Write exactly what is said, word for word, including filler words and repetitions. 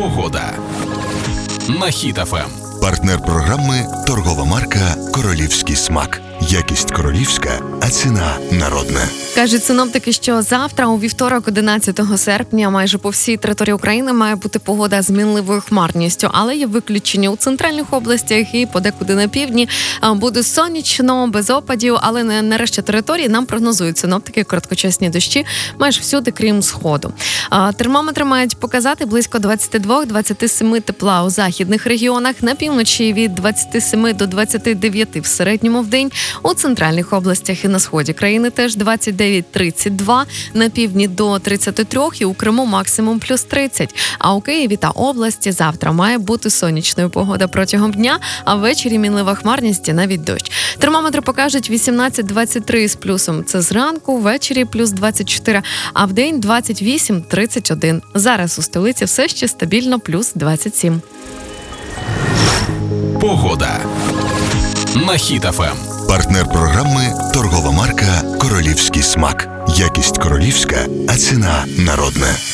Погода на Хіт еф ем. Партнер програми – торгова марка «Королівський смак». Якість королівська, а ціна народна. Кажуть синоптики, що завтра, у вівторок, одинадцятого серпня, майже по всій території України має бути погода з мінливою хмарністю, але є виключення у центральних областях і подекуди на півдні. Буде сонячно, без опадів, але на, на решті території нам прогнозують синоптики короткочасні дощі майже всюди, крім сходу. Термометри мають показати близько двадцять два - двадцять сім тепла у західних регіонах, на півночі від двадцять сім до двадцять дев'ять в середньому в день. У центральних областях і на сході країни теж двадцять дев'ять - тридцять два, на півдні до тридцять три і у Криму максимум плюс тридцять. А у Києві та області завтра має бути сонячною погода протягом дня, а ввечері мінлива хмарність і навіть дощ. Термометри покажуть вісімнадцять - двадцять три з плюсом. Це зранку, ввечері плюс двадцять чотири, а в день двадцять вісім - тридцять один. Зараз у столиці все ще стабільно плюс двадцять сім. Погода на Хіт еф ем. Партнер програми – торгова марка «Королівський смак». Якість королівська, а ціна народна.